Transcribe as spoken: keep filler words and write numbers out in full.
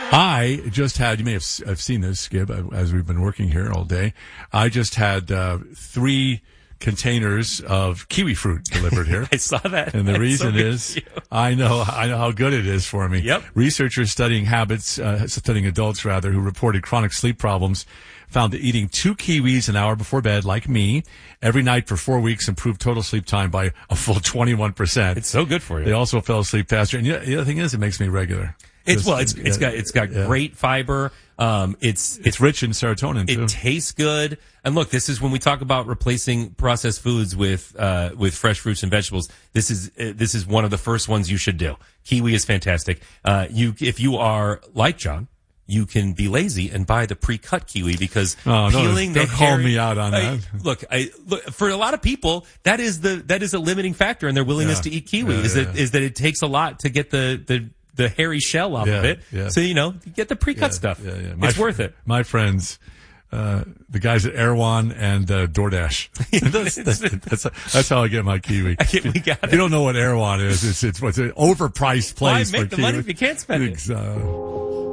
I just had, you may have have seen this, Skip, as we've been working here all day. I just had uh, three containers of kiwi fruit delivered here. I saw that. And the That's reason so is, I know, I know how good it is for me. Yep. Researchers studying habits, uh, studying adults rather, who reported chronic sleep problems, found that eating two kiwis an hour before bed, like me, every night for four weeks improved total sleep time by a full twenty-one percent. It's so good for you. They also fell asleep faster. And the other thing is, it makes me regular. It's Just, well, it's it's got it's got yeah. great fiber. Um, it's It's rich in serotonin, too. It tastes good. And look, this is when we talk about replacing processed foods with uh, with fresh fruits and vegetables. This is uh, this is one of the first ones you should do. Kiwi is fantastic. Uh, you if you are like John, you can be lazy and buy the pre-cut kiwi because oh, peeling no, the don't call hairy, me out on I, that. Look, I look for a lot of people that is the that is a limiting factor in their willingness Yeah. to eat kiwi. Yeah, is yeah, that yeah. is that it takes a lot to get the the the hairy shell off Yeah, of it. yeah. So, you know, you get the pre-cut Yeah, stuff. yeah, yeah. My It's fr- worth it. My friends, uh, the guys at Erewhon and uh, DoorDash. that's, that's, that's, that's how I get my kiwi. We got If it. you don't know what Erewhon is, it's, it's, it's an overpriced place Why for make the kiwi. money if you can't spend it? Ex- uh,